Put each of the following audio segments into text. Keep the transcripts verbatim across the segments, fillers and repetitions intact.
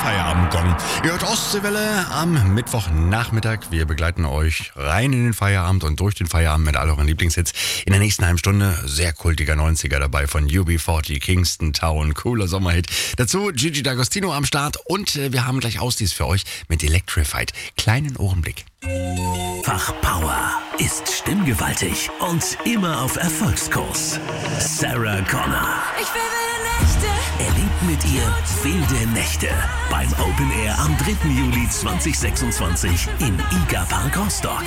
Feierabendgong. Ihr hört Ostseewelle am Mittwochnachmittag. Wir begleiten euch rein in den Feierabend und durch den Feierabend mit all euren Lieblingshits. In der nächsten halben Stunde sehr kultiger neunziger dabei von U B vierzig, Kingston Town, cooler Sommerhit. Dazu Gigi D'Agostino am Start und äh, wir haben gleich Ausdies für euch mit Electrified. Kleinen Ohrenblick. Fachpower ist stimmgewaltig und immer auf Erfolgskurs. Sarah Connor. Ich will wilde Nächte. Erlebt mit ihr wilde Nächte beim Open Air am dritten Juli zweitausendsechsundzwanzig im IGA Park Rostock.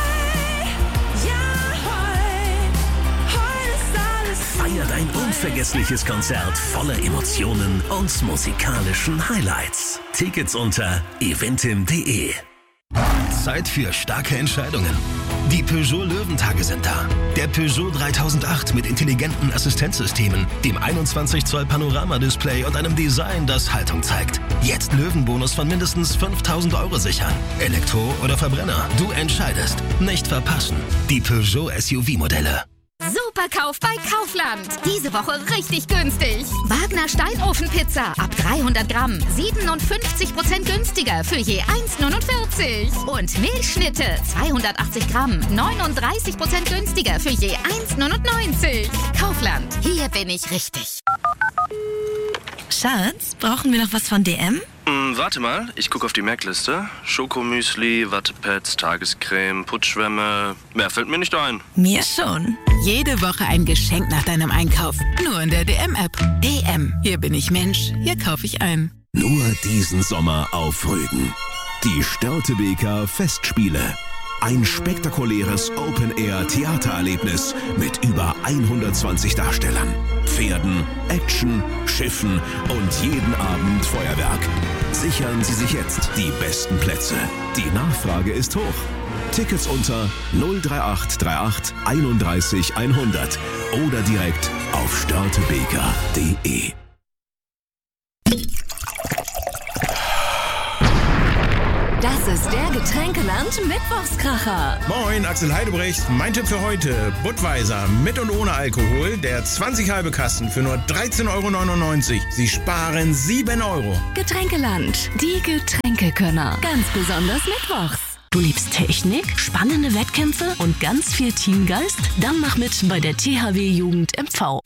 Feiert ein unvergessliches Konzert voller Emotionen und musikalischen Highlights. Tickets unter eventim punkt de. Zeit für starke Entscheidungen. Die Peugeot Löwentage sind da. Der Peugeot dreitausendacht mit intelligenten Assistenzsystemen, dem einundzwanzig Zoll Panoramadisplay und einem Design, das Haltung zeigt. Jetzt Löwenbonus von mindestens fünftausend Euro sichern. Elektro oder Verbrenner, du entscheidest. Nicht verpassen. Die Peugeot S U V-Modelle. Superkauf bei Kaufland. Diese Woche richtig günstig. Wagner Steinofenpizza ab dreihundert Gramm. siebenundfünfzig Prozent günstiger für je eins Komma neunundvierzig. Und Milchschnitte zweihundertachtzig Gramm. neununddreißig Prozent günstiger für je eins Komma neunundneunzig. Kaufland. Hier bin ich richtig. Schatz, brauchen wir noch was von D M? Hm, warte mal, ich gucke auf die Merkliste. Schokomüsli, Wattepads, Tagescreme, Putzschwämme. Mehr fällt mir nicht ein. Mir schon. Jede Woche ein Geschenk nach deinem Einkauf. Nur in der D M-App. D M. Hier bin ich Mensch. Hier kaufe ich ein. Nur diesen Sommer auf Rügen. Die Störtebeker Festspiele. Ein spektakuläres Open-Air-Theatererlebnis mit über hundertzwanzig Darstellern, Pferden, Action, Schiffen und jeden Abend Feuerwerk. Sichern Sie sich jetzt die besten Plätze. Die Nachfrage ist hoch. Tickets unter null drei acht drei acht einunddreißig hundert oder direkt auf störtebeker punkt de. Das ist der Getränkeland Mittwochskracher. Moin, Axel Heidebrecht. Mein Tipp für heute: Budweiser mit und ohne Alkohol. Der zwanzig halbe Kasten für nur dreizehn Euro neunundneunzig. Sie sparen sieben Euro. Getränkeland, die Getränkekönner. Ganz besonders mittwochs. Du liebst Technik, spannende Wettkämpfe und ganz viel Teamgeist? Dann mach mit bei der T H W Jugend M V.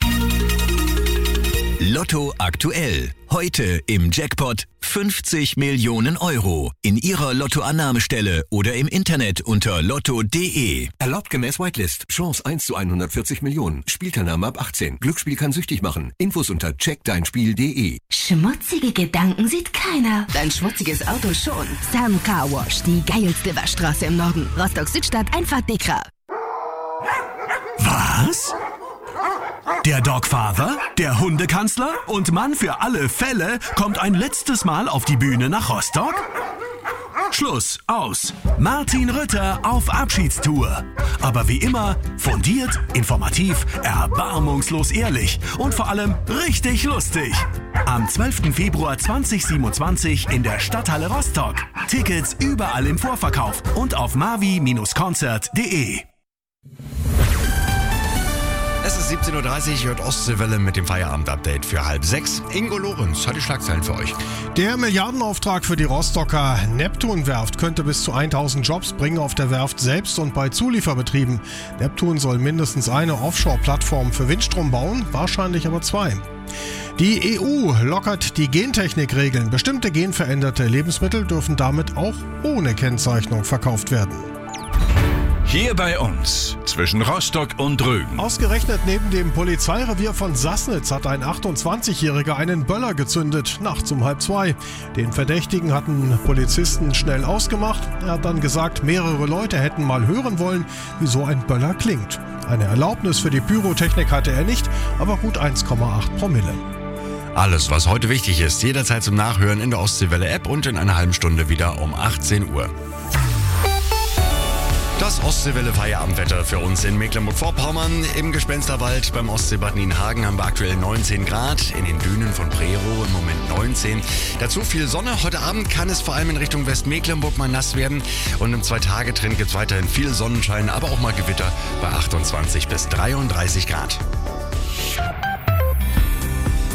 Lotto aktuell. Heute im Jackpot fünfzig Millionen Euro. In Ihrer Lottoannahmestelle oder im Internet unter lotto punkt de. Erlaubt gemäß Whitelist. Chance eins zu hundertvierzig Millionen. Spielteilnahme ab achtzehn. Glücksspiel kann süchtig machen. Infos unter check dein spiel punkt de. Schmutzige Gedanken sieht keiner. Dein schmutziges Auto schon. Sam Car Wash, die geilste Waschstraße im Norden. Rostock-Südstadt, Einfahrt Dekra. Was? Der Dogfather, der Hundekanzler und Mann für alle Fälle kommt ein letztes Mal auf die Bühne nach Rostock? Schluss, aus. Martin Rütter auf Abschiedstour. Aber wie immer, fundiert, informativ, erbarmungslos ehrlich und vor allem richtig lustig. Am zwölften Februar zweitausendsiebenundzwanzig in der Stadthalle Rostock. Tickets überall im Vorverkauf und auf mavi Bindestrich konzert punkt de. Es ist siebzehn Uhr dreißig, hört Ostseewelle mit dem Feierabend-Update für halb sechs. Ingo Lorenz hat die Schlagzeilen für euch. Der Milliardenauftrag für die Rostocker Neptun-Werft könnte bis zu tausend Jobs bringen auf der Werft selbst und bei Zulieferbetrieben. Neptun soll mindestens eine Offshore-Plattform für Windstrom bauen, wahrscheinlich aber zwei. Die E U lockert die Gentechnikregeln. Bestimmte genveränderte Lebensmittel dürfen damit auch ohne Kennzeichnung verkauft werden. Hier bei uns, zwischen Rostock und Rügen. Ausgerechnet neben dem Polizeirevier von Sassnitz hat ein achtundzwanzigjähriger einen Böller gezündet, nachts um halb zwei. Den Verdächtigen hatten Polizisten schnell ausgemacht. Er hat dann gesagt, mehrere Leute hätten mal hören wollen, wie so ein Böller klingt. Eine Erlaubnis für die Pyrotechnik hatte er nicht, aber gut eins Komma acht Promille. Alles, was heute wichtig ist, jederzeit zum Nachhören in der Ostseewelle-App und in einer halben Stunde wieder um achtzehn Uhr. Das Ostseewelle-Feierabendwetter für uns in Mecklenburg-Vorpommern. Im Gespensterwald beim Ostseebad Nienhagen haben wir aktuell neunzehn Grad. In den Dünen von Prerow im Moment neunzehn. Dazu viel Sonne. Heute Abend kann es vor allem in Richtung Westmecklenburg mal nass werden. Und im Zwei-Tage-Trend gibt es weiterhin viel Sonnenschein, aber auch mal Gewitter bei achtundzwanzig bis dreiunddreißig Grad.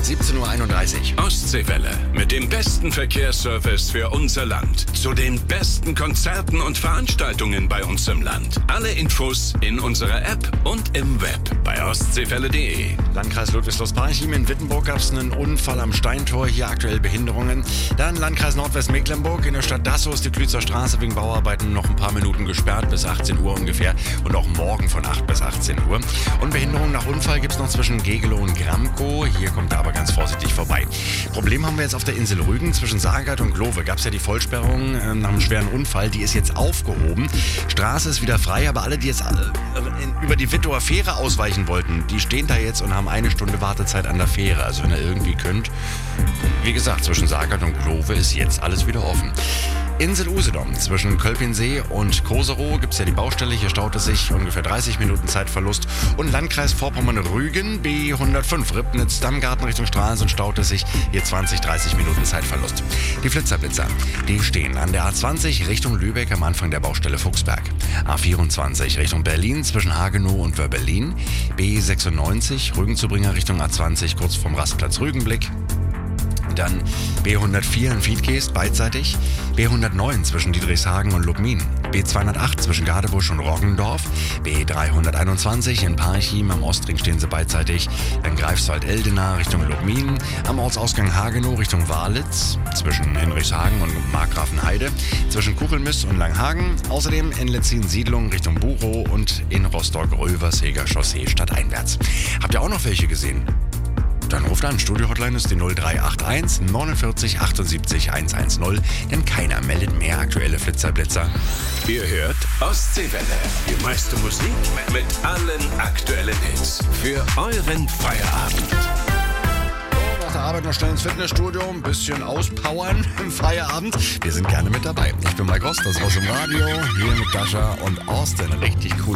siebzehn Uhr einunddreißig. Ostseewelle mit dem besten Verkehrsservice für unser Land. Zu den besten Konzerten und Veranstaltungen bei uns im Land. Alle Infos in unserer App und im Web bei ostseewelle punkt de. Landkreis Ludwigslust-Parchim. In Wittenburg gab es einen Unfall am Steintor. Hier aktuell Behinderungen. Dann Landkreis Nordwestmecklenburg. In der Stadt Dassow ist die Klützer Straße wegen Bauarbeiten noch ein paar Minuten gesperrt. Bis achtzehn Uhr ungefähr. Und auch morgen von acht bis achtzehn Uhr. Und Behinderungen nach Unfall gibt es noch zwischen Gegelow und Gramkow. Hier kommt er aber ganz vorsichtig vorbei. Problem haben wir jetzt auf der Insel Rügen. Zwischen Sargard und Glowe gab es ja die Vollsperrung äh, nach einem schweren Unfall. Die ist jetzt aufgehoben. Straße ist wieder frei, aber alle, die jetzt äh, in, über die Wittower Fähre ausweichen wollten, die stehen da jetzt und haben eine Stunde Wartezeit an der Fähre. Also wenn ihr irgendwie könnt. Wie gesagt, zwischen Sargard und Glowe ist jetzt alles wieder offen. Insel Usedom. Zwischen Kölpinsee und Koserow gibt es ja die Baustelle. Hier staut es sich, ungefähr dreißig Minuten Zeitverlust. Und Landkreis Vorpommern-Rügen, B hundertfünf, Ribnitz-Dammgarten Richtung Stralsund, staut es sich. Hier zwanzig, dreißig Minuten Zeitverlust. Die Flitzerblitzer, die stehen an der A zwanzig Richtung Lübeck am Anfang der Baustelle Fuchsberg. A vierundzwanzig Richtung Berlin zwischen Hagenow und Wöberlin. B sechsundneunzig Rügenzubringer Richtung A zwanzig kurz vom Rastplatz Rügenblick. Dann B hundertvier in Wiedgeest beidseitig, B hundertneun zwischen Diedrichshagen und Lubmin, B zweihundertacht zwischen Gadebusch und Roggendorf, B dreihunderteinundzwanzig in Parchim, am Ostring stehen sie beidseitig, dann Greifswald-Eldena Richtung Lubmin, am Ortsausgang Hagenow Richtung Walitz, zwischen Henrichshagen und Markgrafenheide, zwischen Kuchelmiss und Langhagen, außerdem in Letzin-Siedlung Richtung Buchow und in Rostock-Röverseger Chaussee stadteinwärts. Habt ihr auch noch welche gesehen? Dann ruft an. Studio-Hotline ist die null drei acht eins neunundvierzig achtundsiebzig hundertzehn, denn keiner meldet mehr aktuelle Flitzerblitzer. Ihr hört Ostseewelle. Die meiste Musik mit allen aktuellen Hits. Für euren Feierabend. Nach der Arbeit noch schnell ins Fitnessstudio, ein bisschen auspowern im Feierabend. Wir sind gerne mit dabei. Ich bin Mike Rost, das ist aus dem Radio, hier mit Dasha und Austin. Richtig cool.